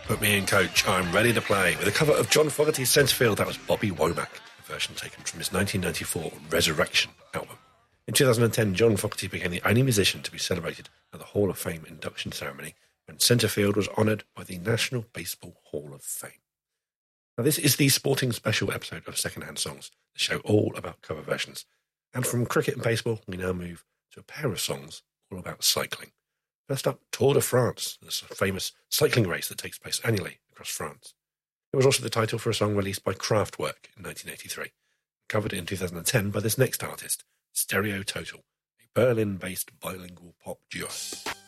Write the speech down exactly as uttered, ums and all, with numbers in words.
Put me in, coach. I'm ready to play. With a cover of John Fogerty's Centrefield, that was Bobby Womack, a version taken from his nineteen ninety-four Resurrection album. In two thousand ten, John Fogerty became the only musician to be celebrated at the Hall of Fame induction ceremony when Centrefield was honoured by the National Baseball Hall of Fame. Now, this is the sporting special episode of Secondhand Songs, the show all about cover versions. And from cricket and baseball, we now move to a pair of songs all about cycling. First up, Tour de France, this famous cycling race that takes place annually across France. It was also the title for a song released by Kraftwerk in nineteen eighty-three, covered in two thousand ten by this next artist, Stereo Total, a Berlin-based bilingual pop duo.